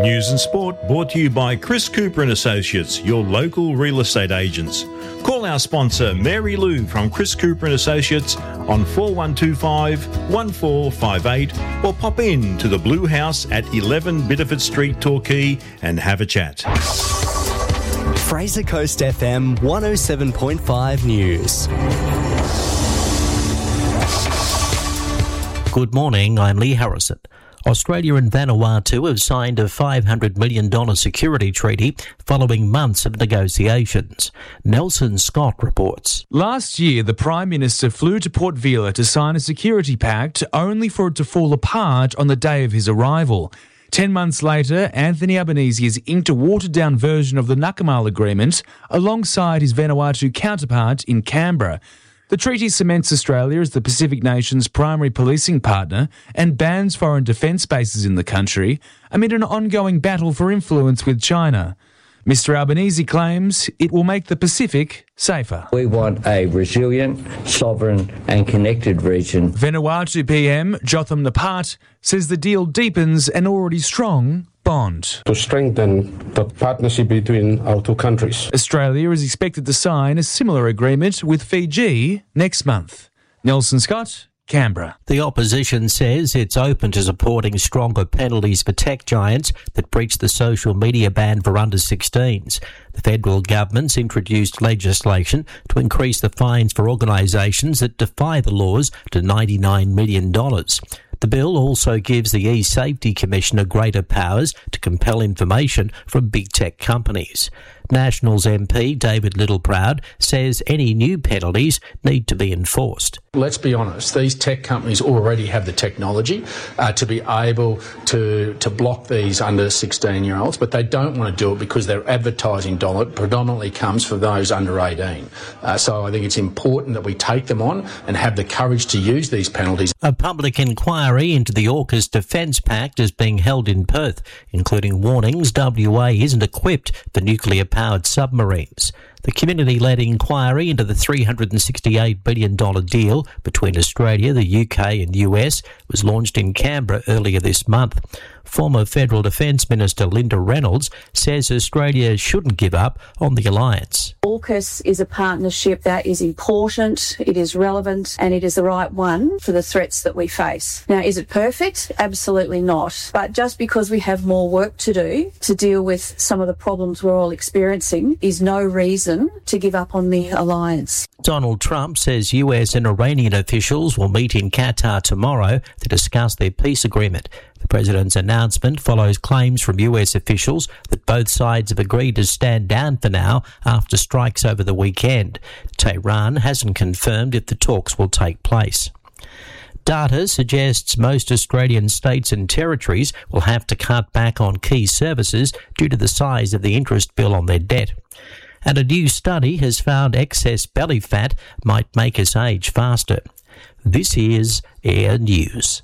News and sport brought to you by Chris Cooper and Associates, your local real estate agents. Call our sponsor Mary Lou from Chris Cooper and Associates on 4125 1458 or pop in to the Blue House at 11 Bitterford Street, Torquay and have a chat. Fraser Coast FM 107.5 News. Good morning, I'm Lee Harrison. Australia and Vanuatu have signed a $500 million security treaty following months of negotiations. Nelson Scott reports. Last year, the Prime Minister flew to Port Vila to sign a security pact, only for it to fall apart on the day of his arrival. 10 months later, Anthony Albanese has inked a watered-down version of the Nakamal Agreement alongside his Vanuatu counterpart in Canberra. The treaty cements Australia as the Pacific nation's primary policing partner and bans foreign defence bases in the country amid an ongoing battle for influence with China. Mr Albanese claims it will make the Pacific safer. We want a resilient, sovereign and connected region. Vanuatu PM Jotham Napat says the deal deepens an already strong bond. To strengthen the partnership between our two countries. Australia is expected to sign a similar agreement with Fiji next month. Nelson Scott, Canberra. The opposition says it's open to supporting stronger penalties for tech giants that breach the social media ban for under-16s. The federal government's introduced legislation to increase the fines for organisations that defy the laws to $99 million. The bill also gives the E-Safety Commissioner greater powers to compel information from big tech companies. Nationals MP David Littleproud says any new penalties need to be enforced. Let's be honest, these tech companies already have the technology to be able to block these under 16-year-olds, but they don't want to do it because their advertising dollar predominantly comes for those under 18. So I think it's important that we take them on and have the courage to use these penalties. A public inquiry into the AUKUS Defence Pact is being held in Perth, including warnings WA isn't equipped for nuclear-powered submarines. The community-led inquiry into the $368 billion deal between Australia, the UK and US was launched in Canberra earlier this month. Former Federal Defence Minister Linda Reynolds says Australia shouldn't give up on the alliance. AUKUS is a partnership that is important, it is relevant and it is the right one for the threats that we face. Now, is it perfect? Absolutely not. But just because we have more work to do to deal with some of the problems we're all experiencing is no reason to give up on the alliance. Donald Trump says US and Iranian officials will meet in Qatar tomorrow to discuss their peace agreement. The president's announcement follows claims from US officials that both sides have agreed to stand down for now after strikes over the weekend. Tehran hasn't confirmed if the talks will take place. Data suggests most Australian states and territories will have to cut back on key services due to the size of the interest bill on their debt. And a new study has found excess belly fat might make us age faster. This is Air News.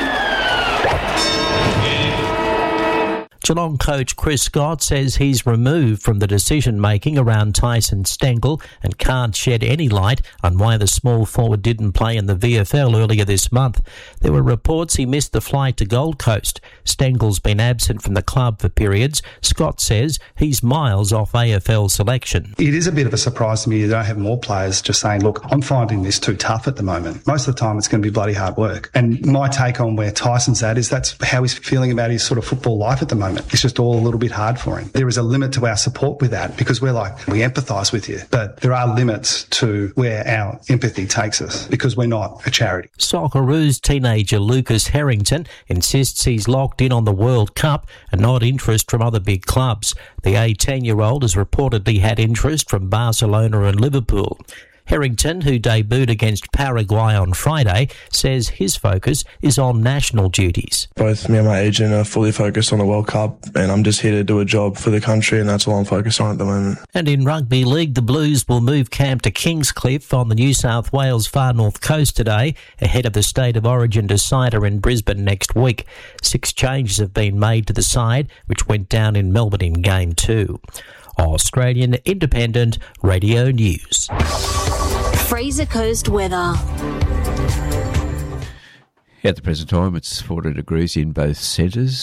Geelong coach Chris Scott says he's removed from the decision-making around Tyson Stengel and can't shed any light on why the small forward didn't play in the VFL earlier this month. There were reports he missed the flight to Gold Coast. Stengel's been absent from the club for periods. Scott says he's miles off AFL selection. It is a bit of a surprise to me you don't have more players just saying, look, I'm finding this too tough at the moment. Most of the time it's going to be bloody hard work. And my take on where Tyson's at is that's how he's feeling about his sort of football life at the moment. It's just all a little bit hard for him. There is a limit to our support with that because we empathise with you, but there are limits to where our empathy takes us because we're not a charity. Socceroos teenager Lucas Harrington insists he's locked in on the World Cup and not interest from other big clubs. The 18-year-old has reportedly had interest from Barcelona and Liverpool. Harrington, who debuted against Paraguay on Friday, says his focus is on national duties. Both me and my agent are fully focused on the World Cup, and I'm just here to do a job for the country, and that's all I'm focused on at the moment. And in rugby league, the Blues will move camp to Kingscliff on the New South Wales far north coast today, ahead of the State of Origin decider in Brisbane next week. 6 changes have been made to the side, which went down in Melbourne in Game 2. Australian Independent Radio News. Fraser Coast weather. At the present time, it's 40 degrees in both centres.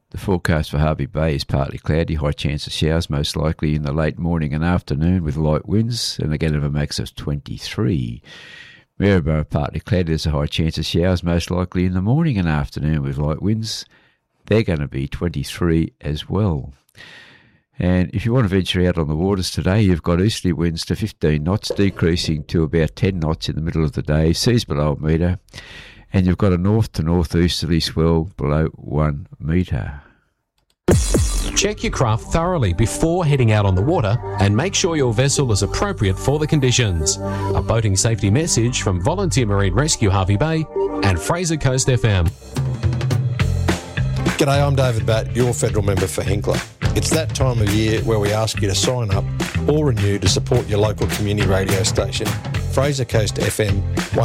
The forecast for Hervey Bay is partly cloudy, high chance of showers most likely in the late morning and afternoon with light winds, and again of a max of 23. Maryborough partly cloudy, there's a high chance of showers most likely in the morning and afternoon with light winds. They're going to be 23 as well. And if you want to venture out on the waters today, you've got easterly winds to 15 knots, decreasing to about 10 knots in the middle of the day, seas below a metre, and you've got a north to northeasterly swell below 1 metre. Check your craft thoroughly before heading out on the water and make sure your vessel is appropriate for the conditions. A boating safety message from Volunteer Marine Rescue Hervey Bay and Fraser Coast FM. G'day, I'm David Batt, your federal member for Hinkler. It's that time of year where we ask you to sign up or renew to support your local community radio station, Fraser Coast FM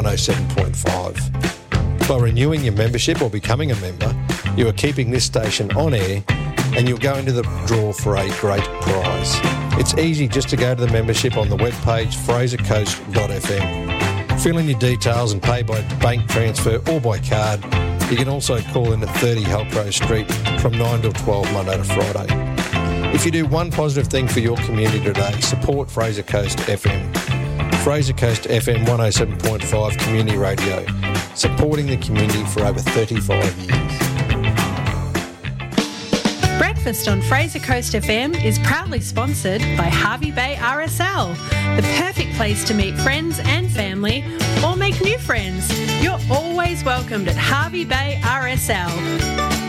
107.5. By renewing your membership or becoming a member, you are keeping this station on air and you'll go into the draw for a great prize. It's easy just to go to the membership on the webpage frasercoast.fm. Fill in your details and pay by bank transfer or by card. You can also call in at 30 Halcrow Street from 9 till 12 Monday to Friday. If you do one positive thing for your community today, support Fraser Coast FM. Fraser Coast FM 107.5 Community Radio, supporting the community for over 35 years. Breakfast on Fraser Coast FM is proudly sponsored by Hervey Bay RSL, the perfect place to meet friends and family or make new friends. You're always welcomed at Hervey Bay RSL.